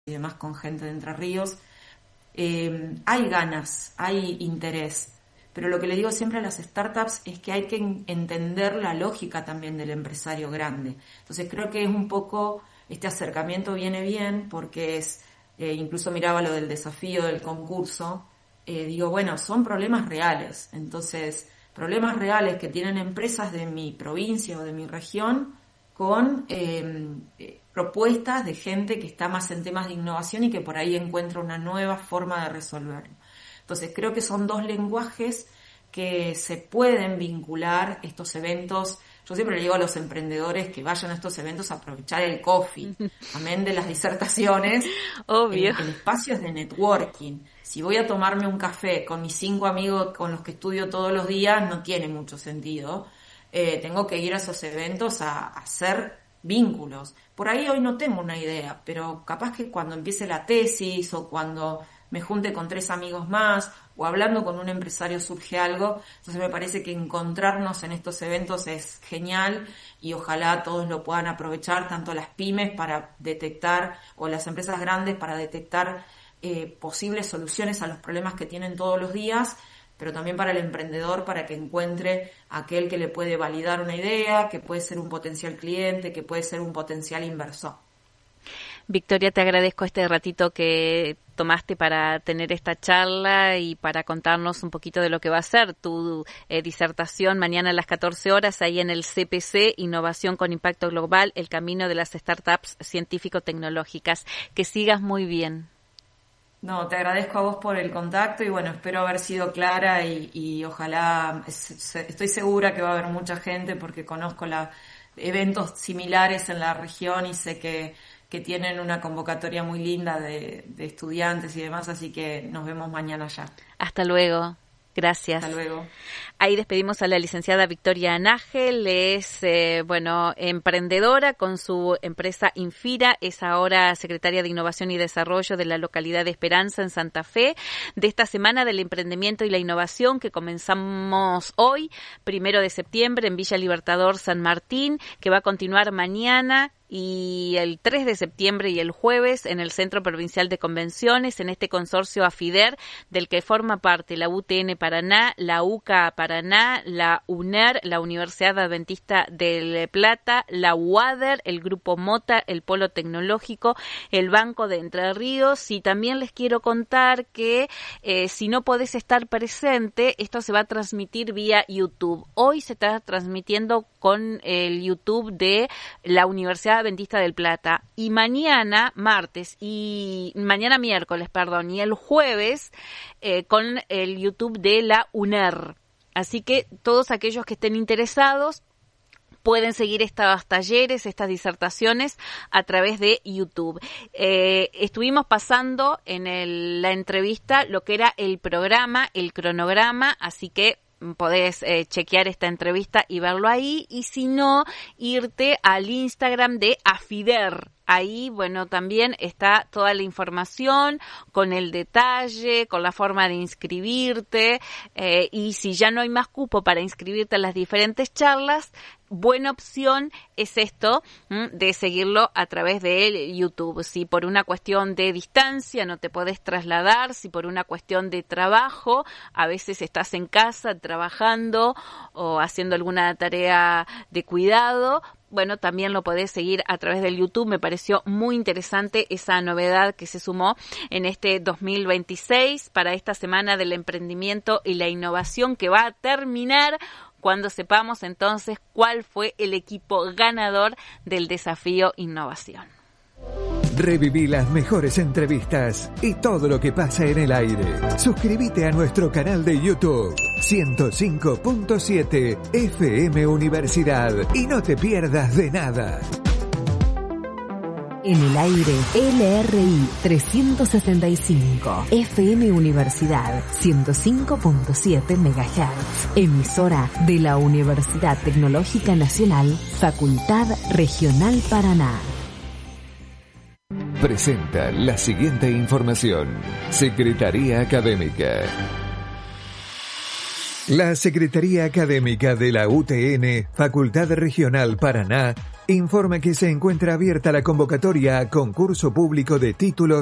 y demás con gente de Entre Ríos. Hay ganas, hay interés, pero lo que le digo siempre a las startups es que hay que entender la lógica también del empresario grande. Entonces creo que es un poco, este acercamiento viene bien porque es, incluso miraba lo del desafío del concurso, digo, bueno, son problemas reales, entonces problemas reales que tienen empresas de mi provincia o de mi región con propuestas de gente que está más en temas de innovación y que por ahí encuentra una nueva forma de resolverlo. Entonces creo que son dos lenguajes que se pueden vincular estos eventos. Yo siempre le digo a los emprendedores que vayan a estos eventos a aprovechar el coffee, amén de las disertaciones. Obvio. El espacio es de networking. Si voy a tomarme un café con mis 5 amigos con los que estudio todos los días, no tiene mucho sentido. Tengo que ir a esos eventos a hacer vínculos. Por ahí hoy no tengo una idea, pero capaz que cuando empiece la tesis o cuando me junte con 3 amigos más o hablando con un empresario surge algo. Entonces me parece que encontrarnos en estos eventos es genial y ojalá todos lo puedan aprovechar, tanto las pymes para detectar o las empresas grandes para detectar posibles soluciones a los problemas que tienen todos los días, pero también para el emprendedor, para que encuentre aquel que le puede validar una idea, que puede ser un potencial cliente, que puede ser un potencial inversor. Victoria, te agradezco este ratito que tomaste para tener esta charla y para contarnos un poquito de lo que va a ser tu disertación mañana a las 14 horas ahí en el CPC, Innovación con Impacto Global, el camino de las startups científico-tecnológicas. Que sigas muy bien. No, te agradezco a vos por el contacto y bueno, espero haber sido clara y ojalá, estoy segura que va a haber mucha gente porque conozco eventos similares en la región y sé que tienen una convocatoria muy linda de estudiantes y demás, así que nos vemos mañana ya. Hasta luego. Gracias. Hasta luego. Ahí despedimos a la licenciada Victoria Nájel, es, emprendedora con su empresa Infira, es ahora secretaria de Innovación y Desarrollo de la localidad de Esperanza en Santa Fe, de esta semana del emprendimiento y la innovación que comenzamos hoy, 1 de septiembre, en Villa Libertador, San Martín, que va a continuar mañana y el 3 de septiembre y el jueves en el Centro Provincial de Convenciones, en este consorcio AFIDER, del que forma parte la UTN Paraná, la UCA Paraná, la UNER, la Universidad Adventista del Plata, la UADER, el Grupo Mota, el Polo Tecnológico, el Banco de Entre Ríos. Y también les quiero contar que si no podés estar presente, esto se va a transmitir vía YouTube. Hoy se está transmitiendo con el YouTube de la Universidad Adventista del Plata y mañana miércoles, y el jueves con el YouTube de la UNER. Así que todos aquellos que estén interesados pueden seguir estos talleres, estas disertaciones a través de YouTube. Estuvimos pasando en la entrevista lo que era el programa, el cronograma, así que podés chequear esta entrevista y verlo ahí, y si no, irte al Instagram de AFIDER. Ahí, bueno, también está toda la información con el detalle, con la forma de inscribirte, y si ya no hay más cupo para inscribirte a las diferentes charlas, buena opción es esto de seguirlo a través de YouTube. Si por una cuestión de distancia no te podés trasladar, si por una cuestión de trabajo, a veces estás en casa trabajando o haciendo alguna tarea de cuidado, bueno, también lo podés seguir a través del YouTube. Me pareció muy interesante esa novedad que se sumó en este 2026 para esta semana del emprendimiento y la innovación, que va a terminar cuando sepamos entonces cuál fue el equipo ganador del desafío Innovación. Reviví las mejores entrevistas y todo lo que pasa en el aire. Suscríbete a nuestro canal de YouTube 105.7 FM Universidad y no te pierdas de nada. En el aire, LRI 365, FM Universidad 105.7 MHz, emisora de la Universidad Tecnológica Nacional, Facultad Regional Paraná. Presenta la siguiente información. Secretaría Académica. La Secretaría Académica de la UTN, Facultad Regional Paraná, Informe que se encuentra abierta la convocatoria a concurso público de títulos